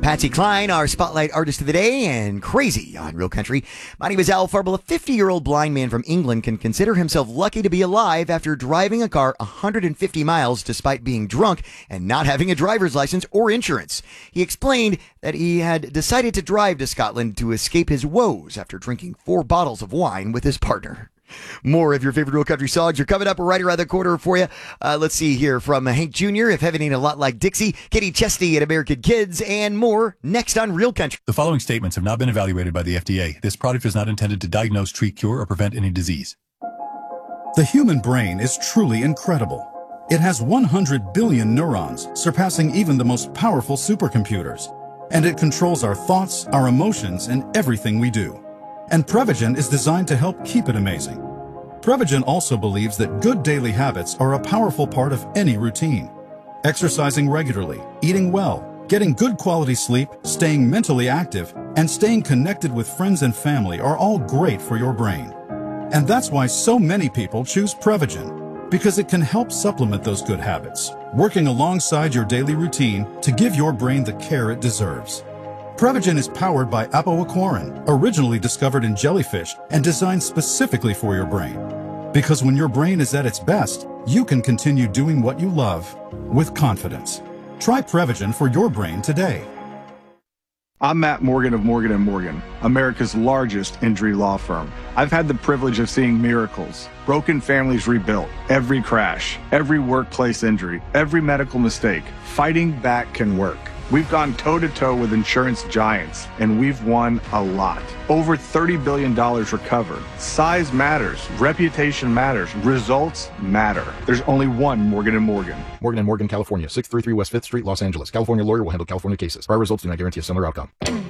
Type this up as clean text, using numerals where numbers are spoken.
Patsy Cline, our spotlight artist of the day, and Crazy on Real Country. My name is Al Farble. A 50-year-old blind man from England can consider himself lucky to be alive after driving a car 150 miles despite being drunk and not having a driver's license or insurance. He explained that he had decided to drive to Scotland to escape his woes after drinking 4 bottles of wine with his partner. More of your favorite Real Country songs are coming up right around the corner for you. Let's see here from Hank Jr., If Heaven Ain't a Lot Like Dixie, Kenny Chesney and American Kids, and more next on Real Country. The following statements have not been evaluated by the FDA. This product is not intended to diagnose, treat, cure, or prevent any disease. The human brain is truly incredible. It has 100 billion neurons, surpassing even the most powerful supercomputers. And it controls our thoughts, our emotions, and everything we do. And Prevagen is designed to help keep it amazing. Prevagen also believes that good daily habits are a powerful part of any routine. Exercising regularly, eating well, getting good quality sleep, staying mentally active, and staying connected with friends and family are all great for your brain. And that's why so many people choose Prevagen, because it can help supplement those good habits, working alongside your daily routine to give your brain the care it deserves. Prevagen is powered by apoaquarin, originally discovered in jellyfish and designed specifically for your brain. Because when your brain is at its best, you can continue doing what you love with confidence. Try Prevagen for your brain today. I'm Matt Morgan of Morgan & Morgan, America's largest injury law firm. I've had the privilege of seeing miracles, broken families rebuilt, every crash, every workplace injury, every medical mistake. Fighting back can work. We've gone toe-to-toe with insurance giants, and we've won a lot. Over $30 billion recovered. Size matters. Reputation matters. Results matter. There's only one Morgan & Morgan. Morgan & Morgan, California, 633 West 5th Street, Los Angeles. California lawyer will handle California cases. Prior results do not guarantee a similar outcome.